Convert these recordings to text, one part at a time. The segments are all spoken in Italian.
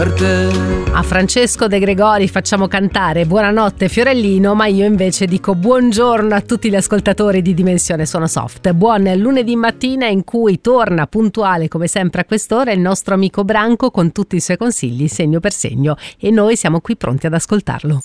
morte. A Francesco De Gregori facciamo cantare Buonanotte Fiorellino, ma io invece dico buongiorno a tutti gli ascoltatori di Dimensione Suono Soft. Buon lunedì mattina in cui torna puntuale come sempre a quest'ora il nostro amico Branco con tutti i suoi consigli segno per segno e noi siamo qui pronti ad ascoltarlo.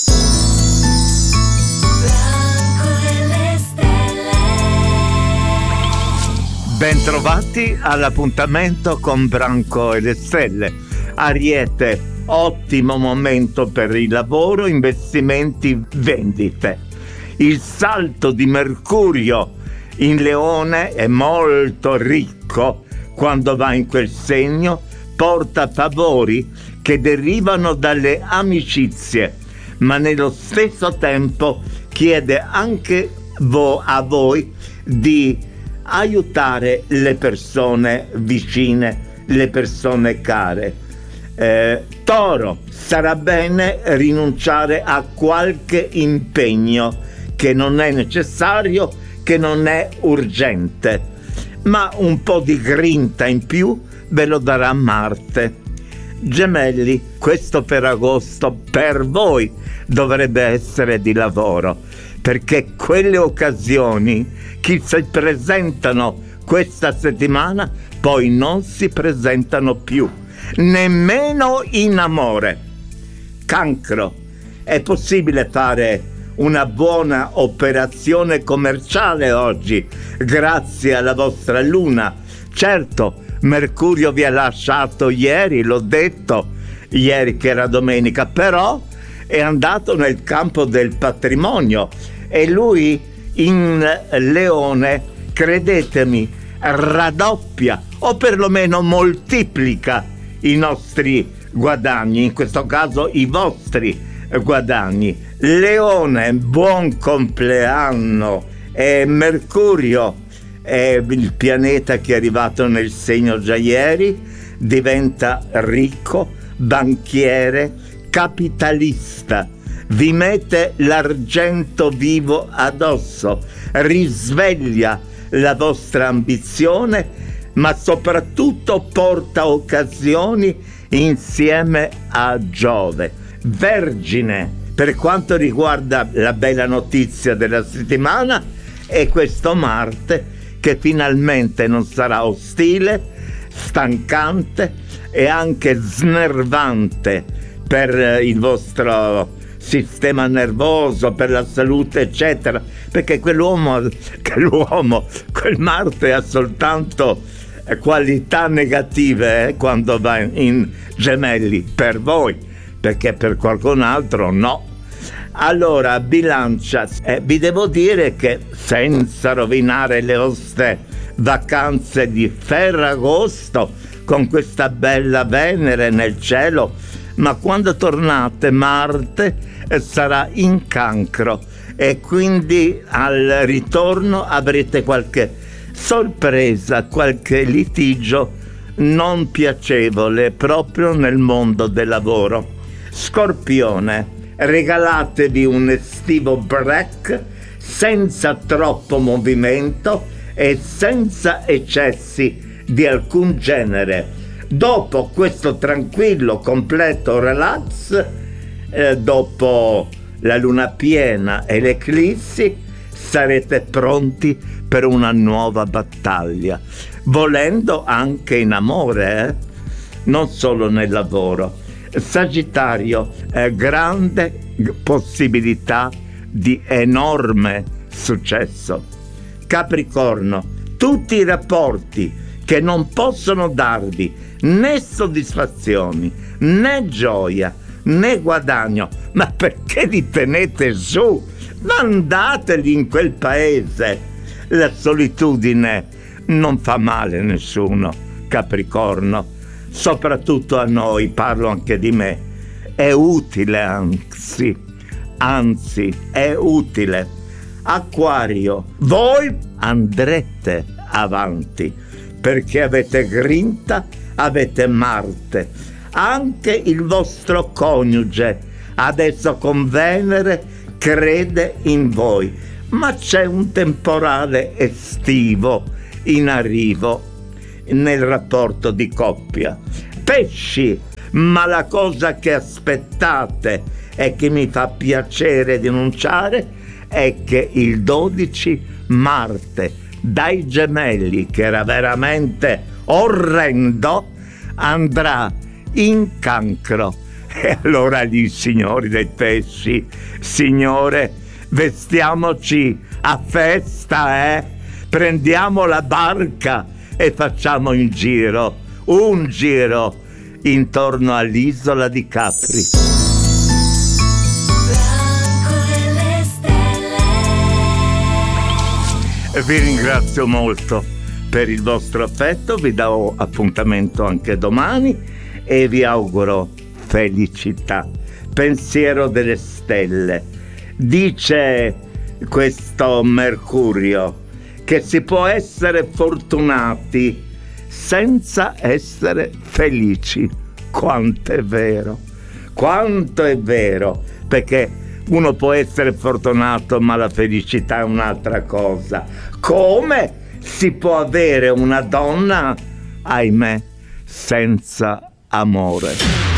Bentrovati all'appuntamento con Branco e le Stelle. Ariete, ottimo momento per il lavoro, investimenti, vendite. Il salto di Mercurio in Leone è molto ricco quando va in quel segno, porta favori che derivano dalle amicizie, ma nello stesso tempo chiede anche a voi di aiutare le persone vicine, le persone care. Toro, sarà bene rinunciare a qualche impegno che non è necessario, che non è urgente, ma un po' di grinta in più ve lo darà Marte. Gemelli, questo per agosto per voi dovrebbe essere di lavoro, perché quelle occasioni che si presentano questa settimana poi non si presentano più, nemmeno in amore. Cancro, è possibile fare una buona operazione commerciale oggi grazie alla vostra luna. Certo, Mercurio vi ha lasciato ieri, l'ho detto ieri che era domenica, però è andato nel campo del patrimonio e lui in Leone, credetemi, raddoppia o perlomeno moltiplica i nostri guadagni, in questo caso i vostri guadagni. Leone, buon compleanno. E Mercurio è il pianeta che è arrivato nel segno già ieri, diventa ricco, banchiere, capitalista, vi mette l'argento vivo addosso, risveglia la vostra ambizione, ma soprattutto porta occasioni insieme a Giove. Vergine, per quanto riguarda la bella notizia della settimana, è questo Marte che finalmente non sarà ostile, stancante e anche snervante per il vostro sistema nervoso, per la salute eccetera, perché quel Marte ha soltanto qualità negative quando va in Gemelli, per voi, perché per qualcun altro no. Allora, Bilancia, vi devo dire che senza rovinare le vostre vacanze di Ferragosto con questa bella Venere nel cielo, ma quando tornate Marte sarà in Cancro e quindi al ritorno avrete qualche sorpresa, qualche litigio non piacevole proprio nel mondo del lavoro. Scorpione, regalatevi un estivo break senza troppo movimento e senza eccessi di alcun genere. Dopo questo tranquillo, completo relax, dopo la luna piena e l'eclissi, sarete pronti per una nuova battaglia, volendo anche in amore, non solo nel lavoro. Sagittario, grande possibilità di enorme successo. Capricorno, tutti i rapporti che non possono darvi né soddisfazioni, né gioia, né guadagno, ma perché li tenete su? Mandateli in quel paese. La solitudine non fa male a nessuno, Capricorno, soprattutto a noi, parlo anche di me. È utile, anzi è utile. Acquario, voi andrete avanti perché avete grinta, avete Marte, anche il vostro coniuge adesso con Venere crede in voi, ma c'è un temporale estivo in arrivo nel rapporto di coppia. Pesci, ma la cosa che aspettate e che mi fa piacere denunciare è che il 12 Marte dai Gemelli, che era veramente orrendo, andrà in Cancro. E allora gli signori dei pesci, signore, vestiamoci a festa, prendiamo la barca e facciamo un giro intorno all'isola di Capri. Vi ringrazio molto per il vostro affetto, vi do appuntamento anche domani e vi auguro felicità. Pensiero delle stelle. Dice questo Mercurio che si può essere fortunati senza essere felici. Quanto è vero, perché uno può essere fortunato ma la felicità è un'altra cosa. Come si può avere una donna, ahimè, senza amore?